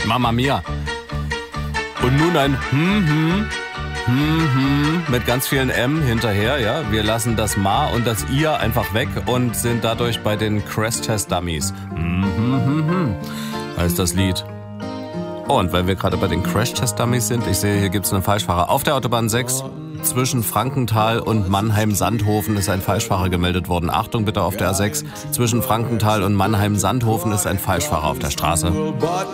Mama Mia. Und nun ein mit ganz vielen M hinterher, ja. Wir lassen das Ma und das Ihr einfach weg und sind dadurch bei den Crash Test Dummies. Heißt das Lied. Oh, und weil wir gerade bei den Crash Test Dummies sind, ich sehe, hier gibt's einen Falschfahrer. Auf der Autobahn 6 zwischen Frankenthal und Mannheim-Sandhofen ist ein Falschfahrer gemeldet worden. Achtung bitte auf der A6. Zwischen Frankenthal und Mannheim-Sandhofen ist ein Falschfahrer auf der Straße.